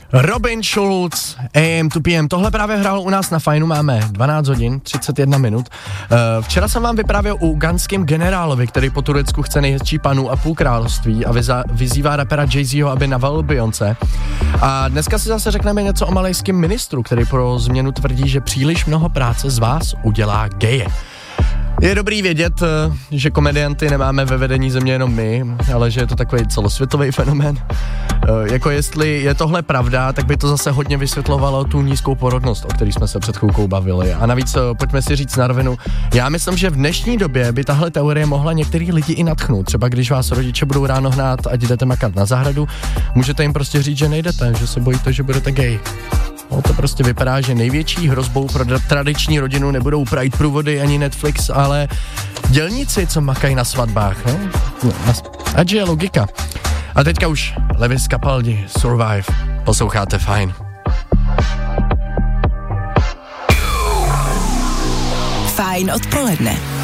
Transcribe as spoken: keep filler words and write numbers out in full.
Robin Schulz, A M to P M, tohle právě hrál u nás na Fajnu, máme dvanáct hodin, třicet jedna minut. Včera jsem vám vyprávěl o ugandském generálovi, který po Turecku chce nejhezčí panu a půl království a vyza- vyzývá rapera Jay-Zho, aby navalil Beyoncé. A dneska si zase řekneme něco o malajském ministru, který pro změnu tvrdí, že příliš mnoho práce z vás udělá geje. Je dobrý vědět, že komedianty nemáme ve vedení země jenom my, ale že je to takový celosvětový fenomén. Jako jestli je tohle pravda, tak by to zase hodně vysvětlovalo tu nízkou porodnost, o který jsme se před chvilkou bavili. A navíc pojďme si říct na rovinu, já myslím, že v dnešní době by tahle teorie mohla některý lidi i nadchnout. Třeba když vás rodiče budou ráno hnát, ať jdete makat na zahradu, můžete jim prostě říct, že nejdete, že se bojíte, že budete gay. No, to prostě vypadá, že největší hrozbou pro tradiční rodinu nebudou Pride průvody ani Netflix, ale dělníci, co makají na svatbách, no? Ať je logika. A teďka už Lewis Capaldi, Survive, posloucháte Fajn. Fajn odpoledne.